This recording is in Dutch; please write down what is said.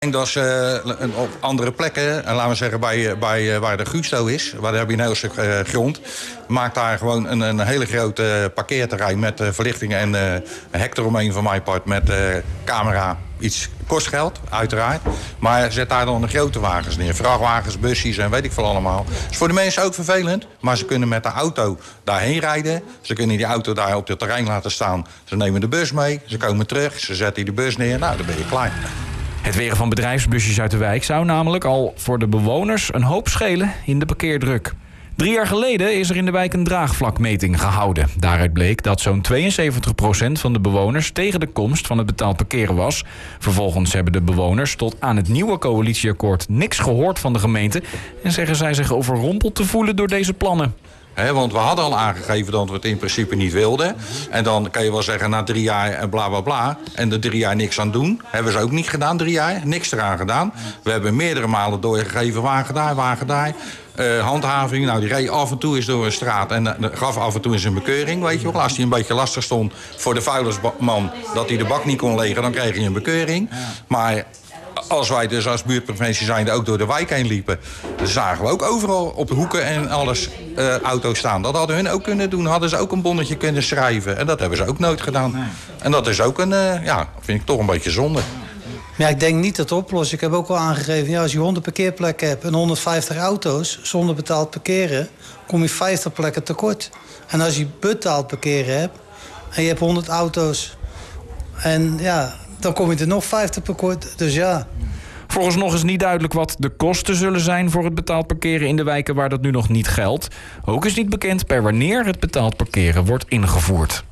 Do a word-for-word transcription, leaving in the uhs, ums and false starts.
Ik denk dat ze uh, op andere plekken, en laten we zeggen bij, bij uh, waar de Gusto is, waar heb je een heel stuk uh, grond, maakt daar gewoon een, een hele grote parkeerterrein met uh, verlichting en uh, een hek eromheen van mijn part met uh, camera. Iets kost geld, uiteraard. Maar zet daar dan de grote wagens neer. Vrachtwagens, busjes en weet ik veel allemaal. Dat is voor de mensen ook vervelend. Maar ze kunnen met de auto daarheen rijden. Ze kunnen die auto daar op het terrein laten staan. Ze nemen de bus mee. Ze komen terug. Ze zetten de bus neer. Nou, dan ben je klaar. Het weren van bedrijfsbusjes uit de wijk zou namelijk al voor de bewoners een hoop schelen in de parkeerdruk. Drie jaar geleden is er in de wijk een draagvlakmeting gehouden. Daaruit bleek dat zo'n tweeënzeventig procent van de bewoners tegen de komst van het betaald parkeren was. Vervolgens hebben de bewoners tot aan het nieuwe coalitieakkoord niks gehoord van de gemeente en zeggen zij zich overrompeld te voelen door deze plannen. He, want we hadden al aangegeven dat we het in principe niet wilden. En dan kan je wel zeggen, na drie jaar en bla bla bla. En er drie jaar niks aan doen. Hebben ze ook niet gedaan, drie jaar. Niks eraan gedaan. We hebben meerdere malen doorgegeven, wagen daar, wagen daar. Uh, handhaving, nou die reed af en toe eens door een straat en uh, gaf af en toe eens een bekeuring, weet je wel. Als hij een beetje lastig stond voor de vuilnisman, dat hij de bak niet kon legen, dan kreeg hij een bekeuring. Maar als wij dus als buurtprovincie zijnde ook door de wijk heen liepen, dan zagen we ook overal op de hoeken en alles uh, auto's staan. Dat hadden hun ook kunnen doen, hadden ze ook een bonnetje kunnen schrijven. En dat hebben ze ook nooit gedaan. Nee. En dat is ook een, uh, ja, vind ik toch een beetje zonde. Ja, ik denk niet dat het oplost. Ik heb ook al aangegeven, ja, als je honderd parkeerplekken hebt en honderdvijftig auto's zonder betaald parkeren, kom je vijftig plekken tekort. En als je betaald parkeren hebt en je hebt honderd auto's en ja, dan kom je er nog vijftig tekort. Dus ja. Vooralsnog is niet duidelijk wat de kosten zullen zijn voor het betaald parkeren in de wijken waar dat nu nog niet geldt. Ook is niet bekend per wanneer het betaald parkeren wordt ingevoerd.